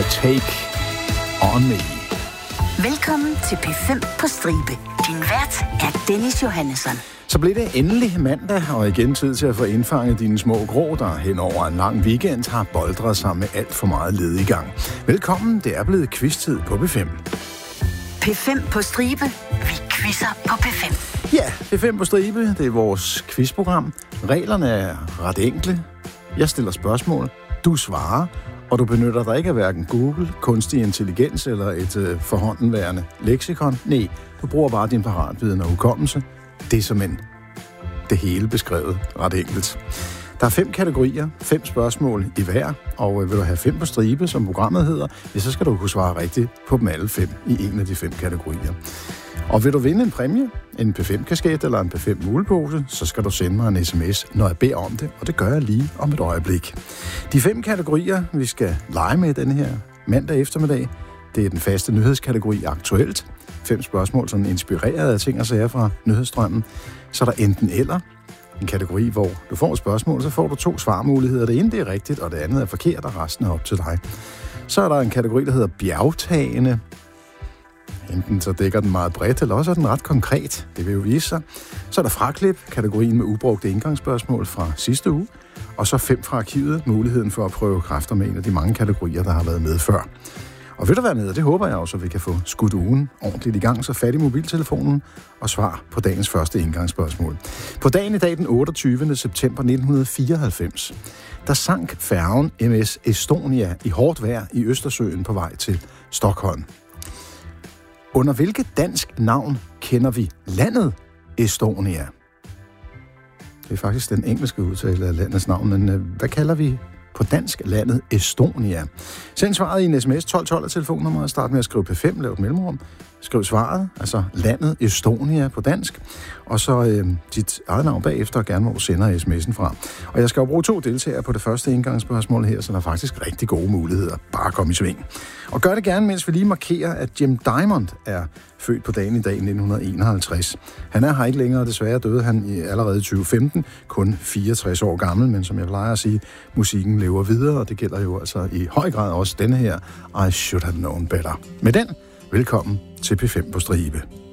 Take On Me. Velkommen til P5 på stribe. Din vært er Dennis Johannesson. Så blev det endelig mandag, og igen tid til at få indfanget dine små grå, der hen over en lang weekend har boldret sig med alt for meget ledigang. Velkommen, det er blevet quiz-tid på P5. P5 på stribe. Vi quizzer på P5. Ja, P5 på stribe, det er vores quizprogram. Reglerne er ret enkle. Jeg stiller spørgsmål, du svarer, og du benytter dig ikke af hverken Google, kunstig intelligens eller et forhåndenværende leksikon. Nej, du bruger bare din paratviden og hukommelse. Det er simpelthen det hele beskrevet ret enkelt. Der er 5 kategorier, 5 spørgsmål i hver, og vil du have 5 på stribe, som programmet hedder, ja, så skal du kunne svare rigtigt på dem alle 5 i en af de 5 kategorier. Og vil du vinde en præmie, en P5-kasket eller en P5-mulepose, så skal du sende mig en sms, når jeg beder om det, og det gør jeg lige om et øjeblik. De 5 kategorier, vi skal lege med den her mandag eftermiddag, det er den faste nyhedskategori aktuelt. 5 spørgsmål, sådan inspireret af ting og sager fra nyhedsstrømmen. Så er der enten eller, en kategori, hvor du får et spørgsmål, så får du 2 svarmuligheder. Det ene det er rigtigt, og det andet er forkert, og resten er op til dig. Så er der en kategori, der hedder bjergtagende. Enten så dækker den meget bredt, eller også er den ret konkret. Det vil jo vise sig. Så er der fraklip, kategorien med ubrugte indgangsspørgsmål fra sidste uge. Og så 5 fra arkivet, muligheden for at prøve kræfter med en af de mange kategorier, der har været med før. Og vil du være med, og det håber jeg også, at vi kan få skudt ugen ordentligt i gang, så fat i mobiltelefonen og svar på dagens første indgangsspørgsmål. På dagen i dag, den 28. september 1994, der sank færgen MS Estonia i hårdt vejr i Østersøen på vej til Stockholm. Under hvilket dansk navn kender vi landet Estonia? Det er faktisk den engelske udtale af landets navn, men hvad kalder vi på dansk landet Estonia? Send svaret i en sms 1212 af telefonnummeret. Start med at skrive P5, lav et mellemrum. Skriv svaret, altså landet Estonia på dansk. Og så dit eget navn bagefter, og gerne hvor du sender sms'en fra. Og jeg skal jo bruge 2 deltagere på det første indgangsspørgsmål her, så der er faktisk rigtig gode muligheder. Bare kom i sving. Og gør det gerne, mens vi lige markerer, at Jim Diamond er født på dagen i dag 1951. Han er her ikke længere, desværre døde han allerede i 2015, kun 64 år gammel, men som jeg plejer at sige, musikken lever videre, og det gælder jo altså i høj grad også denne her I Should Have Known Better. Med den, velkommen til P5 på stribe.